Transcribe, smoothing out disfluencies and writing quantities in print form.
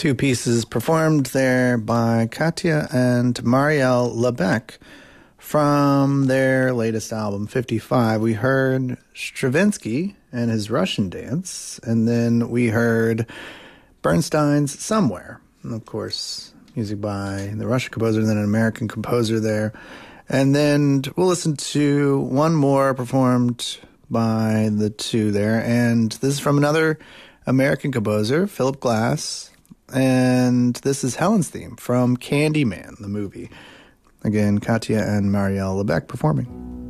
Two pieces performed there by Katya and Marielle Lebec from their latest album, 55. We heard Stravinsky and his Russian Dance, and then we heard Bernstein's Somewhere. And of course, music by the Russian composer and then an American composer there. And then we'll listen to one more performed by the two there. And this is from another American composer, Philip Glass. And this is Helen's theme from Candyman, the movie. Again, Katya and Marielle Lebec performing.